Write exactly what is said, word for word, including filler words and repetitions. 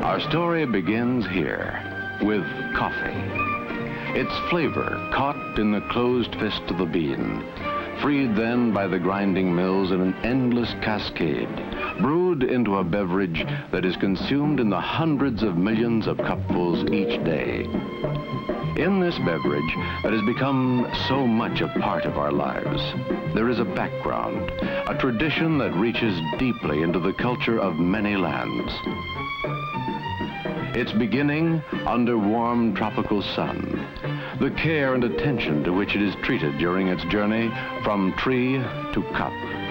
Our story begins here with coffee. Its flavor caught in the closed fist of the bean, freed then by the grinding mills in an endless cascade, brewed into a beverage that is consumed in the hundreds of millions of cupfuls each day. In this beverage that has become so much a part of our lives, there is a background, a tradition that reaches deeply into the culture of many lands. Its beginning under warm tropical sun, the care and attention to which it is treated during its journey from tree to cup,